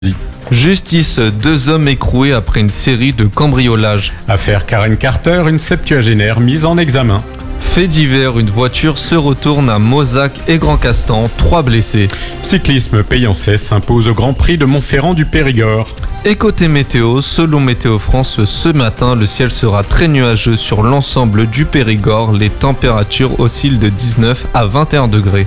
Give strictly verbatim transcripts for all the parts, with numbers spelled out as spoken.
Justice, deux hommes écroués après une série de cambriolages. Affaire Karen Carter, une septuagénaire mise en examen. Fait divers, une voiture se retourne à Mozac et Grand Castan, trois blessés. Cyclisme Payençais s'impose au Grand Prix de Montferrand du Périgord. Et côté météo, selon Météo France, ce matin, le ciel sera très nuageux sur l'ensemble du Périgord. Les températures oscillent de dix-neuf à vingt et un degrés.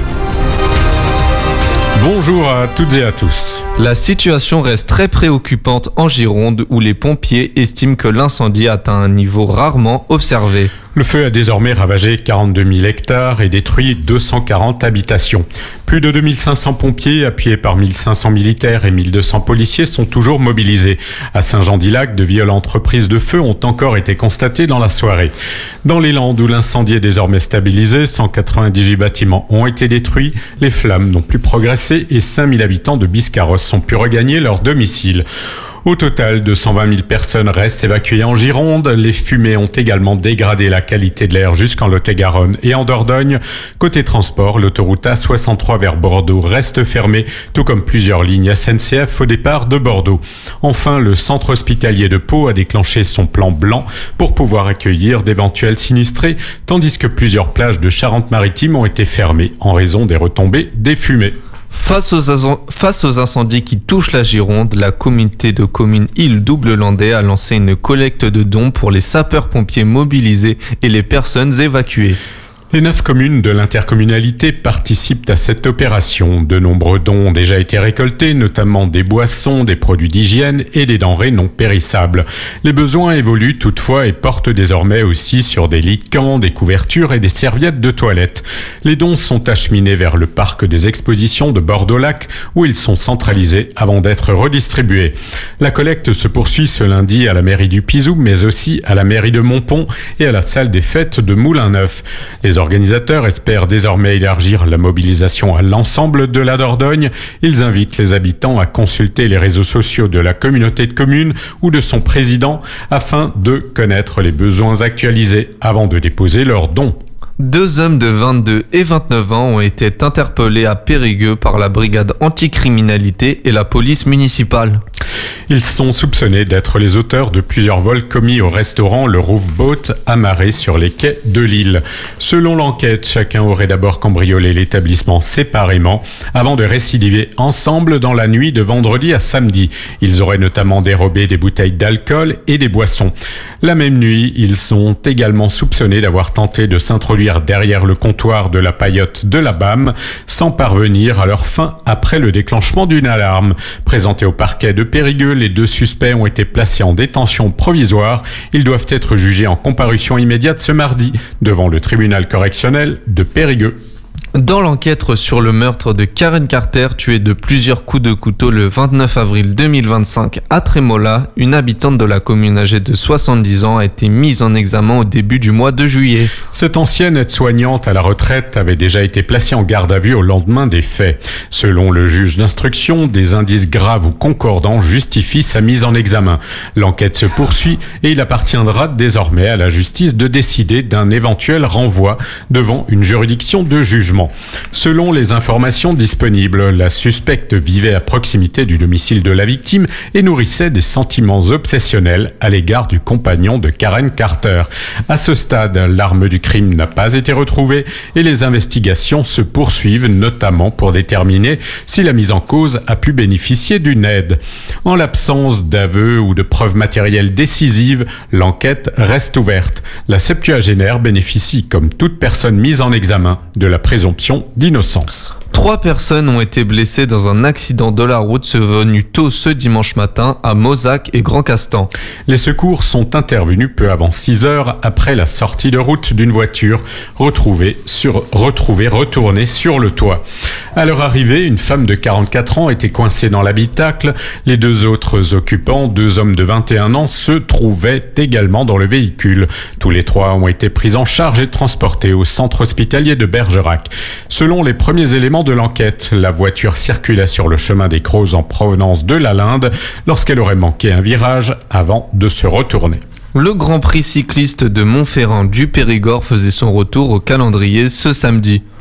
Bonjour à toutes et à tous. La situation reste très préoccupante en Gironde où les pompiers estiment que l'incendie atteint un niveau rarement observé. Le feu a désormais ravagé quarante-deux mille hectares et détruit deux cent quarante habitations. Plus de deux mille cinq cents pompiers, appuyés par mille cinq cents militaires et mille deux cents policiers, sont toujours mobilisés. À Saint-Jean-d'Illac, de violentes reprises de feu ont encore été constatées dans la soirée. Dans les Landes, où l'incendie est désormais stabilisé, cent quatre-vingt-dix-huit bâtiments ont été détruits, les flammes n'ont plus progressé et cinq mille habitants de Biscarrosse ont pu regagner leur domicile. Au total, deux cent vingt mille personnes restent évacuées en Gironde. Les fumées ont également dégradé la qualité de l'air jusqu'en Lot-et-Garonne et en Dordogne. Côté transport, l'autoroute A soixante-trois vers Bordeaux reste fermée, tout comme plusieurs lignes S N C F au départ de Bordeaux. Enfin, le centre hospitalier de Pau a déclenché son plan blanc pour pouvoir accueillir d'éventuels sinistrés, tandis que plusieurs plages de Charente-Maritime ont été fermées en raison des retombées des fumées. Face aux, azo- face aux incendies qui touchent la Gironde, la communauté de communes Île-Double-Landais a lancé une collecte de dons pour les sapeurs-pompiers mobilisés et les personnes évacuées. Les neuf communes de l'intercommunalité participent à cette opération. De nombreux dons ont déjà été récoltés, notamment des boissons, des produits d'hygiène et des denrées non périssables. Les besoins évoluent toutefois et portent désormais aussi sur des lits de camp, des couvertures et des serviettes de toilette. Les dons sont acheminés vers le parc des expositions de Bordeaux-Lac où ils sont centralisés avant d'être redistribués. La collecte se poursuit ce lundi à la mairie du Pizou, mais aussi à la mairie de Montpont et à la salle des fêtes de Moulin-Neuf. Les Les organisateurs espèrent désormais élargir la mobilisation à l'ensemble de la Dordogne. Ils invitent les habitants à consulter les réseaux sociaux de la communauté de communes ou de son président afin de connaître les besoins actualisés avant de déposer leurs dons. Deux hommes de vingt-deux et vingt-neuf ans ont été interpellés à Périgueux par la brigade anticriminalité et la police municipale. Ils sont soupçonnés d'être les auteurs de plusieurs vols commis au restaurant Le Roof Boat amarré sur les quais de Lille. Selon l'enquête, chacun aurait d'abord cambriolé l'établissement séparément avant de récidiver ensemble dans la nuit de vendredi à samedi. Ils auraient notamment dérobé des bouteilles d'alcool et des boissons. La même nuit, ils sont également soupçonnés d'avoir tenté de s'introduire derrière le comptoir de la paillote de la B A M sans parvenir à leur fin après le déclenchement d'une alarme. Présentés au parquet de Périgueux, les deux suspects ont été placés en détention provisoire. Ils doivent être jugés en comparution immédiate ce mardi devant le tribunal correctionnel de Périgueux. Dans l'enquête sur le meurtre de Karen Carter, tuée de plusieurs coups de couteau le vingt-neuf avril deux mille vingt-cinq à Trémola, une habitante de la commune âgée de soixante-dix ans a été mise en examen au début du mois de juillet. Cette ancienne aide-soignante à la retraite avait déjà été placée en garde à vue au lendemain des faits. Selon le juge d'instruction, des indices graves ou concordants justifient sa mise en examen. L'enquête se poursuit et il appartiendra désormais à la justice de décider d'un éventuel renvoi devant une juridiction de jugement. Selon les informations disponibles, la suspecte vivait à proximité du domicile de la victime et nourrissait des sentiments obsessionnels à l'égard du compagnon de Karen Carter. À ce stade, l'arme du crime n'a pas été retrouvée et les investigations se poursuivent, notamment pour déterminer si la mise en cause a pu bénéficier d'une aide. En l'absence d'aveux ou de preuves matérielles décisives, l'enquête reste ouverte. La septuagénaire bénéficie, comme toute personne mise en examen, de la présomption d'innocence. Trois personnes ont été blessées dans un accident de la route survenu tôt ce dimanche matin à Mozac et Grand Castan. Les secours sont intervenus peu avant six heures après la sortie de route d'une voiture retrouvée, sur, retrouvée retournée sur le toit. À leur arrivée, une femme de quarante-quatre ans était coincée dans l'habitacle. Les deux autres occupants, deux hommes de vingt et un ans, se trouvaient également dans le véhicule. Tous les trois ont été pris en charge et transportés au centre hospitalier de Bergerac. Selon les premiers éléments de l'enquête, la voiture circulait sur le chemin des Crozes en provenance de la Linde lorsqu'elle aurait manqué un virage avant de se retourner. Le Grand Prix cycliste de Montferrand du Périgord faisait son retour au calendrier ce samedi.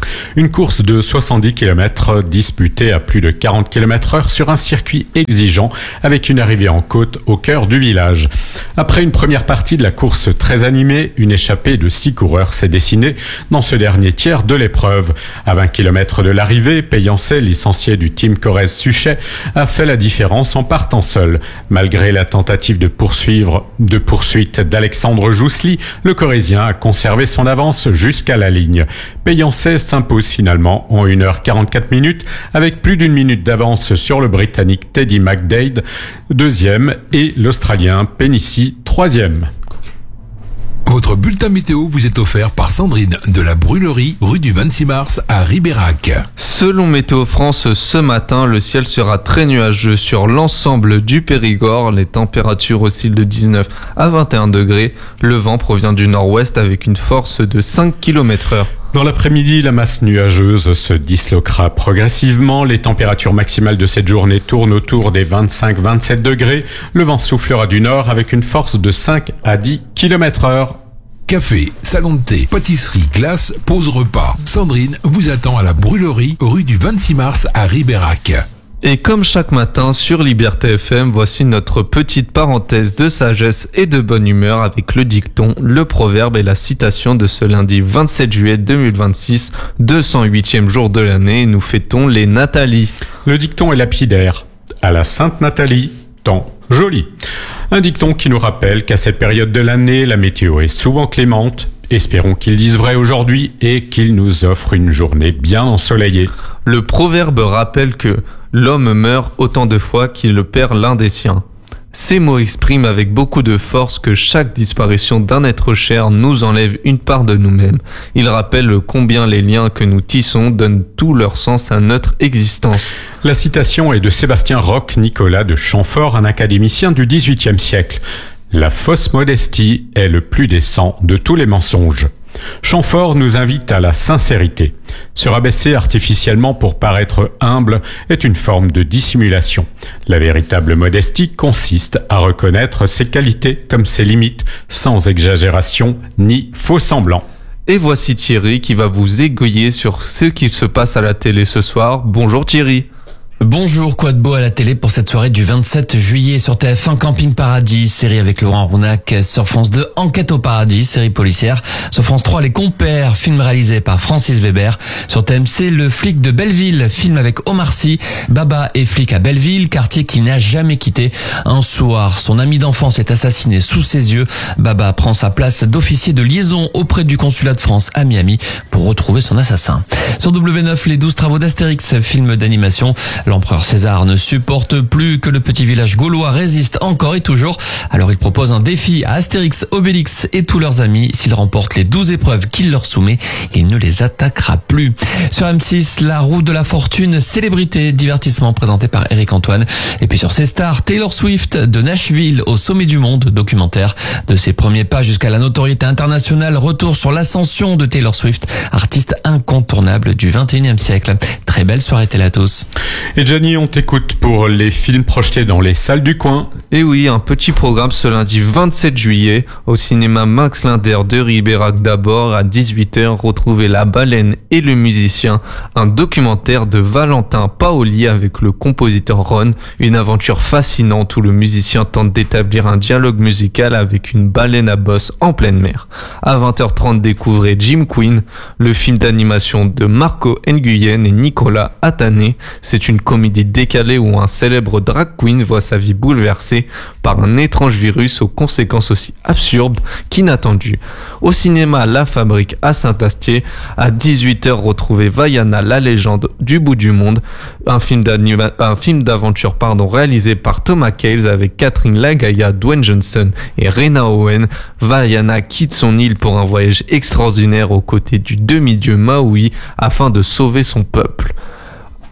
Une course de soixante-dix kilomètres disputée à plus de quarante kilomètres heure sur un circuit exigeant avec une arrivée en côte au cœur du village. Après une première partie de la course très animée, une échappée de six coureurs s'est dessinée dans ce dernier tiers de l'épreuve. À vingt kilomètres de l'arrivée, Payancet, licencié du team Corrèze-Suchet, a fait la différence en partant seul. Malgré la tentative de poursuivre, de poursuite d'Alexandre Joussely, le Corrézien a conservé son avance jusqu'à la ligne. Payancet s'impose finalement en une heure quarante-quatre minutes avec plus d'une minute d'avance sur le Britannique Teddy McDade, deuxième, et l'Australien Penici, troisième. Votre bulletin météo vous est offert par Sandrine de la Brûlerie, rue du vingt-six mars à Ribérac. Selon Météo France, ce matin, le ciel sera très nuageux sur l'ensemble du Périgord. Les températures oscillent de dix-neuf à vingt et un degrés. Le vent provient du nord-ouest avec une force de cinq kilomètres heure. Dans l'après-midi, la masse nuageuse se disloquera progressivement. Les températures maximales de cette journée tournent autour des vingt-cinq à vingt-sept degrés. Le vent soufflera du nord avec une force de cinq à dix kilomètres heure. Café, salon de thé, pâtisserie, glace, pause repas. Sandrine vous attend à la Brûlerie, rue du vingt-six mars à Ribérac. Et comme chaque matin sur Liberté F M, voici notre petite parenthèse de sagesse et de bonne humeur avec le dicton, le proverbe et la citation de ce lundi vingt-sept juillet deux mille vingt-six, deux cent huitième jour de l'année, et nous fêtons les Nathalie. Le dicton est lapidaire. À la Sainte Nathalie, tant joli. Un dicton qui nous rappelle qu'à cette période de l'année, la météo est souvent clémente. Espérons qu'il dise vrai aujourd'hui et qu'il nous offre une journée bien ensoleillée. Le proverbe rappelle que l'homme meurt autant de fois qu'il le perd l'un des siens. Ces mots expriment avec beaucoup de force que chaque disparition d'un être cher nous enlève une part de nous-mêmes. Ils rappellent combien les liens que nous tissons donnent tout leur sens à notre existence. La citation est de Sébastien Roch-Nicolas de Chamfort, un académicien du dix-huitième siècle. La fausse modestie est le plus décent de tous les mensonges. Chamfort nous invite à la sincérité. Se rabaisser artificiellement pour paraître humble est une forme de dissimulation. La véritable modestie consiste à reconnaître ses qualités comme ses limites, sans exagération ni faux semblant. Et voici Thierry qui va vous aiguiller sur ce qui se passe à la télé ce soir. Bonjour Thierry. Bonjour, quoi de beau à la télé pour cette soirée du vingt-sept juillet sur T F un, Camping Paradis, série avec Laurent Rounac. Sur France deux, Enquête au paradis, série policière. Sur France trois, Les Compères, film réalisé par Francis Weber. Sur T M C, Le flic de Belleville, film avec Omar Sy. Baba est flic à Belleville, quartier qu'il n'a jamais quitté. Un soir, son ami d'enfance est assassiné sous ses yeux. Baba prend sa place d'officier de liaison auprès du consulat de France à Miami pour retrouver son assassin. Sur W neuf, Les douze travaux d'Astérix, film d'animation. L'empereur César ne supporte plus que le petit village gaulois résiste encore et toujours. Alors il propose un défi à Astérix, Obélix et tous leurs amis. S'ils remportent les douze épreuves qu'il leur soumet, il ne les attaquera plus. Sur M six, La roue de la fortune, célébrité, divertissement présenté par Eric Antoine. Et puis sur C Star, Taylor Swift, de Nashville au sommet du monde, documentaire. De ses premiers pas jusqu'à la notoriété internationale, retour sur l'ascension de Taylor Swift, artiste incontournable du vingt et unième siècle. Très belle soirée télé à tous. Et Johnny, on t'écoute pour les films projetés dans les salles du coin. Et oui, un petit programme ce lundi vingt-sept juillet au cinéma Max Linder de Ribérac d'abord à dix-huit heures. Retrouvez La baleine et le musicien, un documentaire de Valentin Paoli avec le compositeur Ron, une aventure fascinante où le musicien tente d'établir un dialogue musical avec une baleine à bosse en pleine mer. À vingt heures trente, découvrez Jim Queen, le film d'animation de Marco Nguyen et Nicolas Atané. C'est une comédie décalée où un célèbre drag queen voit sa vie bouleversée par un étrange virus aux conséquences aussi absurdes qu'inattendues. Au cinéma La Fabrique à Saint-Astier, à dix-huit heures, retrouvez Vaiana, la légende du bout du monde, un film, d'anima- un film d'aventure pardon, réalisé par Thomas Cales avec Catherine Lagaya, Dwayne Johnson et Rena Owen. Vaiana quitte son île pour un voyage extraordinaire aux côtés du demi-dieu Maui afin de sauver son peuple.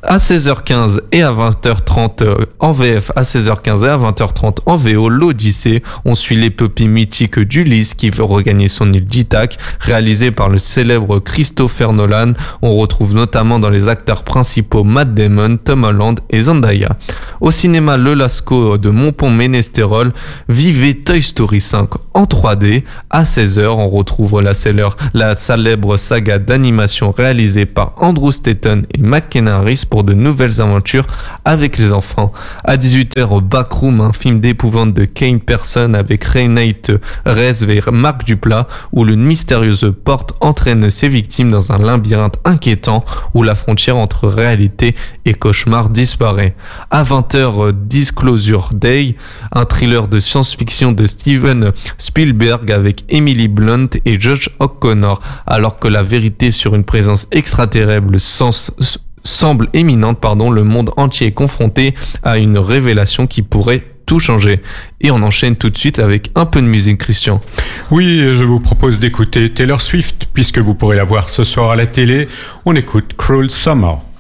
À seize heures quinze et à vingt heures trente en V F, à seize heures quinze et à vingt heures trente en V O, l'Odyssée. On suit l'épopée mythique d'Ulysse qui veut regagner son île d'Ithaque, réalisée par le célèbre Christopher Nolan. On retrouve notamment dans les acteurs principaux Matt Damon, Tom Holland et Zendaya. Au cinéma Le Lascaux de Montpont-Ménestérol, vivez Toy Story cinq en trois D. À seize heures, on retrouve la, célèbre, la célèbre saga d'animation réalisée par Andrew Stanton et McKenna Harris pour de nouvelles aventures avec les enfants. À dix-huit heures, Backroom, un film d'épouvante de Kane Person avec Renate Reiss vers Marc Duplat, où une mystérieuse porte entraîne ses victimes dans un labyrinthe inquiétant où la frontière entre réalité et cauchemar disparaît. À vingt heures, Disclosure Day, un thriller de science-fiction de Steven Spielberg avec Emily Blunt et Josh O'Connor, alors que la vérité sur une présence extraterrestre sans semble éminente, pardon, le monde entier est confronté à une révélation qui pourrait tout changer. Et on enchaîne tout de suite avec un peu de musique, Christian. Oui, je vous propose d'écouter Taylor Swift, puisque vous pourrez la voir ce soir à la télé. On écoute Cruel Summer.